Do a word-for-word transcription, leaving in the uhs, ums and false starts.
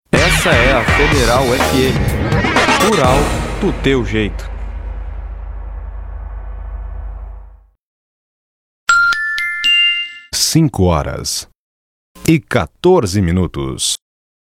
Essa é a Federal F M. Rural do teu jeito. Cinco horas e quatorze minutos.